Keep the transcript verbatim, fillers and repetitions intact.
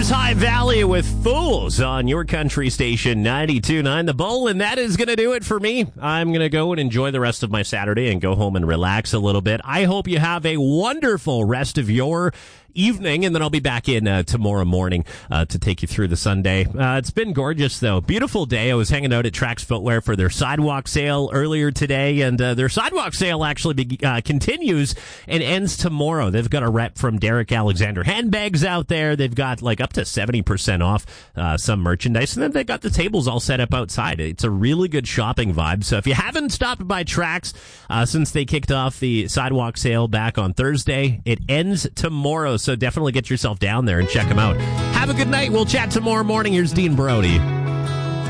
is High Valley with Fools on your country station ninety-two point nine The Bull, and that is going to do it for me. I'm going to go and enjoy the rest of my Saturday and go home and relax a little bit. I hope you have a wonderful rest of your evening, and then I'll be back in uh, tomorrow morning uh, to take you through the Sunday. Uh, it's been gorgeous, though. Beautiful day. I was hanging out at Trax Footwear for their sidewalk sale earlier today, and uh, their sidewalk sale actually be- uh, continues and ends tomorrow. They've got a rep from Derek Alexander handbags out there. They've got like up to seventy percent off uh, some merchandise, and then they've got the tables all set up outside. It's a really good shopping vibe. So if you haven't stopped by Trax uh, since they kicked off the sidewalk sale back on Thursday, it ends tomorrow. So definitely get yourself down there and check them out. Have a good night. We'll chat tomorrow morning. Here's Dean Brody.